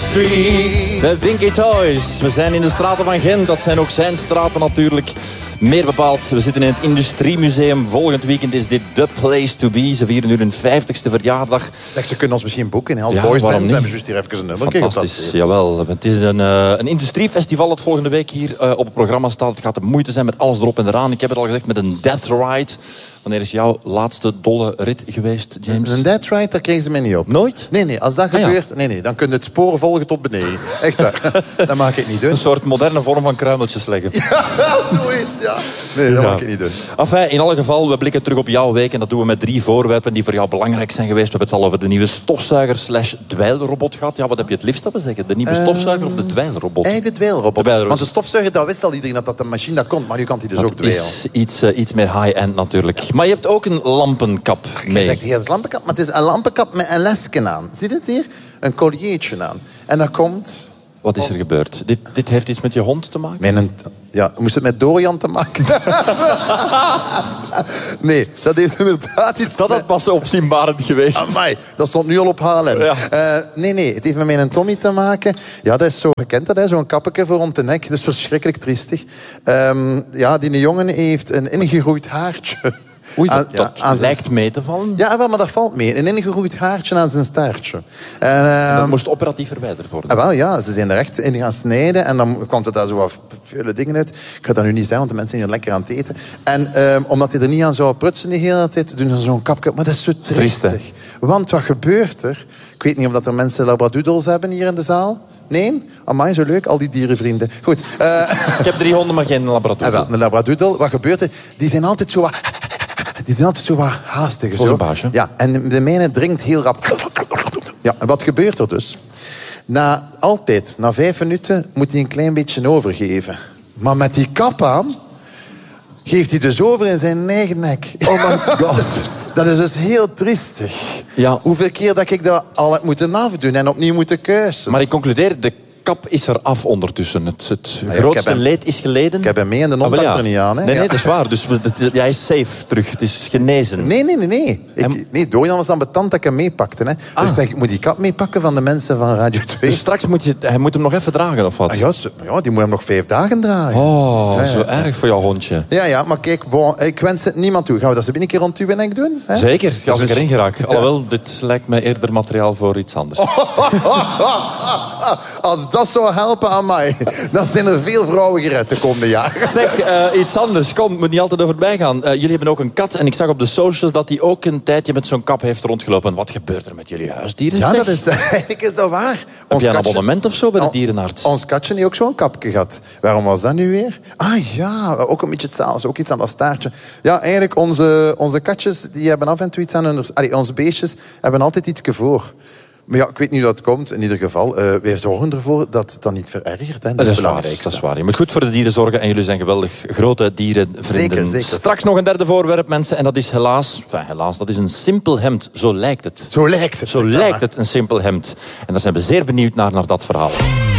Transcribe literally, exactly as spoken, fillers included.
Street. De Winky Toys. We zijn in de straten van Gent. Dat zijn ook zijn straten natuurlijk. Meer bepaald, we zitten in het Industriemuseum. Volgend weekend is dit the place to be. Ze vieren nu hun vijftigste verjaardag. Zeg, ze kunnen ons misschien boeken als ja, boys band. We hebben juist hier even een nummer. Fantastisch, jawel. Het is een, uh, een industriefestival dat volgende week hier uh, op het programma staat. Het gaat de moeite zijn met alles erop en eraan. Ik heb het al gezegd met een Death Ride. Wanneer is jouw laatste dolle rit geweest, James? Een Death Ride, daar kregen ze mij niet op. Nooit? Nee, nee. Als dat ah, gebeurt, ja. nee, nee, dan kun je het sporen volgen tot beneden. Echt waar. Dat mag ik niet doen. Een soort moderne vorm van kruimeltjes leggen. Ja, zoiets, ja. Nee, dat ja. mag ik niet doen. Enfin, in alle geval, we blikken terug op jouw week. En dat doen we met drie voorwerpen die voor jou belangrijk zijn geweest. We hebben het al over de nieuwe stofzuiger slash dweilrobot gehad. Ja, wat heb je het liefst dat we zeggen? De nieuwe uh, stofzuiger of de dweilrobot? Eigenlijk de dweilrobot. De dweilrobot. Want de stofzuiger, dat wist al iedereen dat dat de machine dat komt. Maar nu kan hij dus dat ook dweilen. is iets, uh, iets meer high-end natuurlijk. Maar je hebt ook een lampenkap mee. Je zegt hier, het lampenkap, maar het is een lampenkap met een lesje aan. Zie je het hier? Een colliertje aan. En dat komt... Wat is er gebeurd? Dit, dit heeft iets met je hond te maken? Met een, ja, moest het met Dorian te maken? Nee, dat heeft inderdaad iets... Dat had pas opzienbarend geweest. Amai, dat stond nu al op H L M. Ja. Uh, nee, nee, het heeft met mijn Tommy te maken. Ja, dat is zo gekend, dat, zo'n kappetje voor rond de nek. Dat is verschrikkelijk triestig. Um, ja, die jongen heeft een ingegroeid haartje. Oei, dat, aan, dat ja, lijkt zijn... mee te vallen. Ja, wel, maar dat valt mee. Een ingegroeid haartje aan zijn staartje. En, uh, dat moest operatief verwijderd worden. Uh, wel, ja, ze zijn er echt in gaan snijden. En dan kwam er daar zo wat vele dingen uit. Ik ga dat nu niet zeggen, want de mensen zijn hier lekker aan het eten. En uh, omdat hij er niet aan zou prutsen de hele tijd, doen ze zo'n kapje. Maar dat is zo triestig. Want wat gebeurt er? Ik weet niet of dat er mensen labradoodles hebben hier in de zaal. Nee? Amai, zo leuk, al die dierenvrienden. Goed. Uh, Ik heb drie honden, maar geen labradoodle. Uh, wel, een labradoodle, wat gebeurt er? Die zijn altijd zo wat... Die zijn altijd zo wat haastig. Zoals een baasje. Ja, en de mijne drinkt heel rap. Ja, en wat gebeurt er dus? Na, altijd, na vijf minuten, moet hij een klein beetje overgeven. Maar met die kap aan, geeft hij dus over in zijn eigen nek. Oh my god. Dat is dus heel triestig. Ja. Hoeveel keer dat ik dat al heb moeten afdoen en opnieuw moeten kuisen. Maar ik concludeer, de kap is er af ondertussen. Het, het ja, grootste hem, leed is geleden. Ik heb hem mee en de hond ah, ja. er niet aan. Hè? Nee, nee, ja. dat is waar. Dus hij ja, is safe terug. Het is genezen. Nee, nee, nee. nee. Ik, nee Dorian was dan betand dat ik hem meepakte. Hè. Ah. Dus ik moet die kap meepakken van de mensen van Radio twee. Dus straks moet je... Hij moet hem nog even dragen, of wat? Ah, ja, ja, die moet hem nog vijf dagen dragen. Oh, ja, ja. zo erg voor jouw hondje. Ja, ja, maar kijk, bon, ik wens het niemand toe. Gaan we dat ze binnen een keer rond uw nek doen? Hè? Zeker, als dus ik erin geraak. Ja. Alhoewel, dit lijkt mij eerder materiaal voor iets anders. Als dat zou helpen aan mij, dan zijn er veel vrouwen gered de komende jaren. Zeg, uh, iets anders. Kom, moet niet altijd over voorbij gaan. Uh, jullie hebben ook een kat en ik zag op de socials dat die ook een tijdje met zo'n kap heeft rondgelopen. Wat gebeurt er met jullie huisdieren? Ja, zeg? dat is, eigenlijk is dat waar. Heb ons jij een katje, abonnement of zo bij de dierenarts? Ons katje heeft ook zo'n kapje gehad. Waarom was dat nu weer? Ah ja, ook een beetje hetzelfde. Ook iets aan dat staartje. Ja, eigenlijk onze, onze katjes die hebben af en toe iets aan hun... Allee, onze beestjes hebben altijd iets voor. Maar ja, ik weet niet hoe dat komt. In ieder geval, uh, wij zorgen ervoor dat het dan niet verergert. Hè. Dat, dat is het belangrijkste. Dat is waar. Je moet goed voor de dieren zorgen en jullie zijn geweldig grote dierenvrienden. Zeker, zeker. Straks nog een derde voorwerp, mensen. En dat is helaas, enfin, helaas, dat is een simpel hemd. Zo lijkt het. Zo lijkt het. Zo lijkt het, een simpel hemd. En daar zijn we zeer benieuwd naar, naar dat verhaal.